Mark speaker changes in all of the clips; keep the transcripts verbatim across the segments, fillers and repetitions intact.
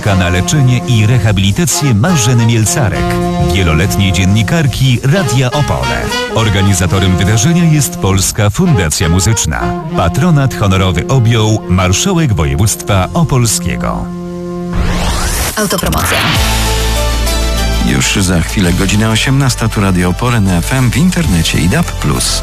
Speaker 1: czeka na leczenie i rehabilitację Marzeny Mielcarek, wieloletniej dziennikarki Radia Opole. Organizatorem wydarzenia jest Polska Fundacja Muzyczna. Patronat honorowy objął marszałek województwa opolskiego.
Speaker 2: Autopromocja.
Speaker 3: Już za chwilę godzina osiemnasta, tu Radio Opole na F M, w internecie i D A B plus.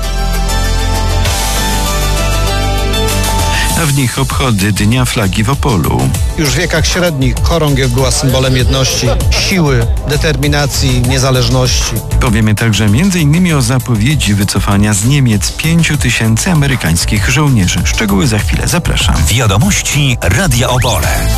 Speaker 3: A w nich obchody Dnia Flagi w Opolu.
Speaker 4: Już w wiekach średnich chorągiew była symbolem jedności, siły, determinacji, niezależności.
Speaker 3: Powiemy także między innymi o zapowiedzi wycofania z Niemiec pięciu tysięcy amerykańskich żołnierzy. Szczegóły za chwilę, zapraszam.
Speaker 1: Wiadomości Radia Opole.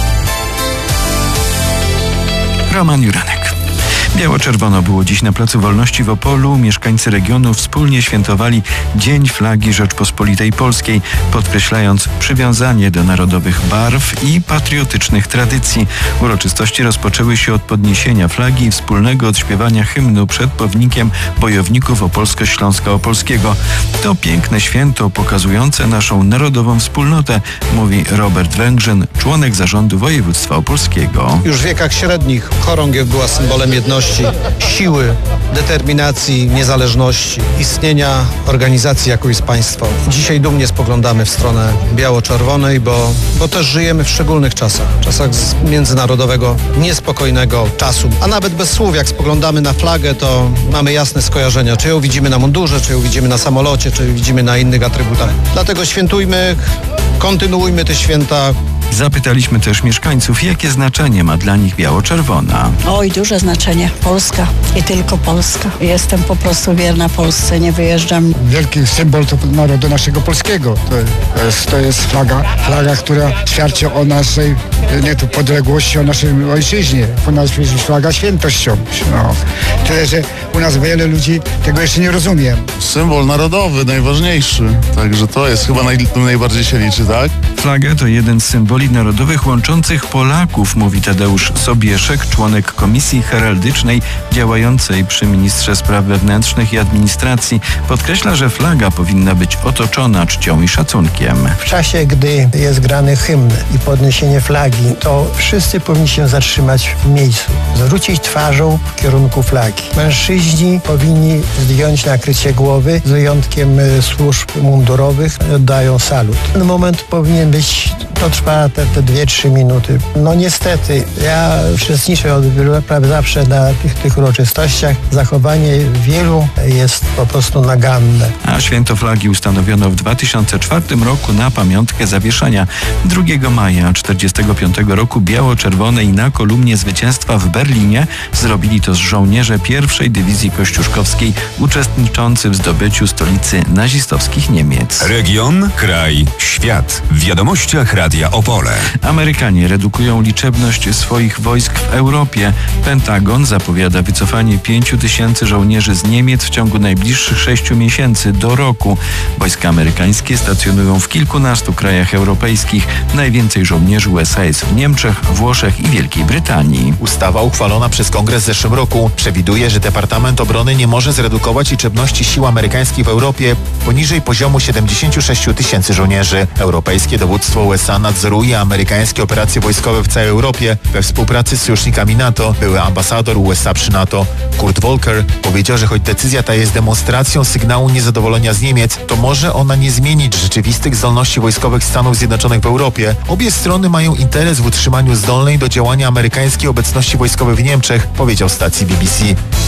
Speaker 3: Roman Juranek. Biało-czerwono było dziś na Placu Wolności w Opolu. Mieszkańcy regionu wspólnie świętowali Dzień Flagi Rzeczpospolitej Polskiej, podkreślając przywiązanie do narodowych barw i patriotycznych tradycji. Uroczystości rozpoczęły się od podniesienia flagi i wspólnego odśpiewania hymnu przed pomnikiem bojowników Opolsko-Śląska Opolskiego. To piękne święto pokazujące naszą narodową wspólnotę, mówi Robert Węgrzyn, członek zarządu województwa opolskiego.
Speaker 4: Już w wiekach średnich chorągiew była symbolem jedności, siły, determinacji, niezależności, istnienia organizacji, jaką jest państwo. Dzisiaj dumnie spoglądamy w stronę biało-czerwonej, bo, bo też żyjemy w szczególnych czasach, czasach z międzynarodowego, niespokojnego czasu. A nawet bez słów, jak spoglądamy na flagę, to mamy jasne skojarzenia, czy ją widzimy na mundurze, czy ją widzimy na samolocie, czy ją widzimy na innych atrybutach. Dlatego świętujmy, kontynuujmy te święta.
Speaker 3: Zapytaliśmy też mieszkańców, jakie znaczenie ma dla nich biało-czerwona.
Speaker 5: Oj, duże znaczenie. Polska i tylko Polska. Jestem po prostu wierna Polsce, nie wyjeżdżam.
Speaker 6: Wielki symbol to narodu naszego polskiego. To jest, to jest flaga, flaga, która świadczy o naszej nie tu podległości, o naszej ojczyźnie. U nas jest flaga świętością. No. Tyle, że u nas wiele ludzi tego jeszcze nie rozumie.
Speaker 7: Symbol narodowy, najważniejszy. Także to jest chyba naj, najbardziej się liczy, tak?
Speaker 3: Flaga to jeden z symboli narodowych łączących Polaków, mówi Tadeusz Sobieszek, członek Komisji Heraldycznej działającej przy Ministrze Spraw Wewnętrznych i Administracji. Podkreśla, że flaga powinna być otoczona czcią i szacunkiem.
Speaker 8: W czasie, gdy jest grany hymn i podniesienie flagi, to wszyscy powinni się zatrzymać w miejscu, zwrócić twarzą w kierunku flagi. Mężczyźni powinni zdjąć nakrycie głowy, z wyjątkiem służb mundurowych, oddają salut. Ten moment powinien być, to trwa te, te dwie, trzy minuty. No niestety, ja uczestniczę od wielu lat prawie zawsze na tych, tych uroczystościach. Zachowanie wielu jest po prostu naganne.
Speaker 3: A święto flagi ustanowiono w dwa tysiące czwartym roku na pamiątkę zawieszania drugiego maja tysiąc dziewięćset czterdziestego piątego roku biało-czerwonej na kolumnie zwycięstwa w Berlinie. Zrobili to z żołnierze pierwszej Dywizji Kościuszkowskiej uczestniczący w zdobyciu stolicy nazistowskich Niemiec.
Speaker 1: Region, kraj, świat. W wiadomościach Radia Opole.
Speaker 3: Amerykanie redukują liczebność swoich wojsk w Europie. Pentagon zapowiada wycofanie pięciu tysięcy żołnierzy z Niemiec w ciągu najbliższych sześciu miesięcy do roku. Wojska amerykańskie stacjonują w kilkunastu krajach europejskich. Najwięcej żołnierzy U S A jest w Niemczech, Włoszech i Wielkiej Brytanii.
Speaker 9: Ustawa uchwalona przez Kongres w zeszłym roku przewiduje, że Departament Obrony nie może zredukować liczebności sił amerykańskich w Europie poniżej poziomu siedemdziesięciu sześciu tysięcy żołnierzy. Europejskie dowództwo U S A nadzoruje amerykańskie operacje wojskowe w całej Europie we współpracy z sojusznikami NATO. Były ambasador U S A przy NATO Kurt Volker powiedział, że choć decyzja ta jest demonstracją sygnału niezadowolenia z Niemiec, to może ona nie zmienić rzeczywistych zdolności wojskowych Stanów Zjednoczonych w Europie. Obie strony mają interes w utrzymaniu zdolnej do działania amerykańskiej obecności wojskowej w Niemczech, powiedział stacji B B C.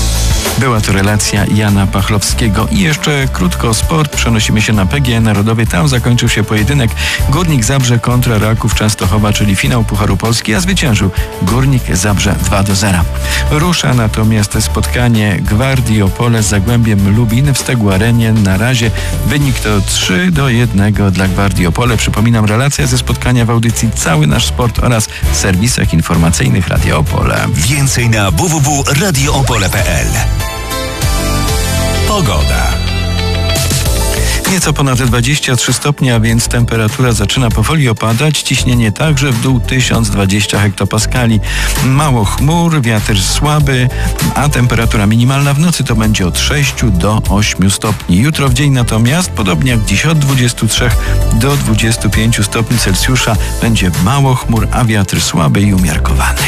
Speaker 3: Była to relacja Jana Pachlowskiego. I jeszcze krótko o sport. Przenosimy się na P G E Narodowy. Tam zakończył się pojedynek Górnik Zabrze kontra Raków Częstochowa, czyli finał Pucharu Polski, a zwyciężył Górnik Zabrze dwa do zera. Rusza natomiast spotkanie Gwardii Opole z Zagłębiem Lubin w Stegł Arenie. Na razie wynik to trzy do jednego dla Gwardii Opole. Przypominam, relacja ze spotkania w audycji Cały Nasz Sport oraz w serwisach informacyjnych Radia Opole.
Speaker 1: Więcej na w w w kropka radio opole kropka p l. Pogoda.
Speaker 3: Nieco ponad dwadzieścia trzy stopnie, a więc temperatura zaczyna powoli opadać. Ciśnienie także w dół tysiąc dwadzieścia hektopaskali. Mało chmur, wiatr słaby, a temperatura minimalna w nocy to będzie od sześciu do ośmiu stopni. Jutro w dzień natomiast, podobnie jak dziś, od dwudziestu trzech do dwudziestu pięciu stopni Celsjusza będzie mało chmur, a wiatr słaby i umiarkowany.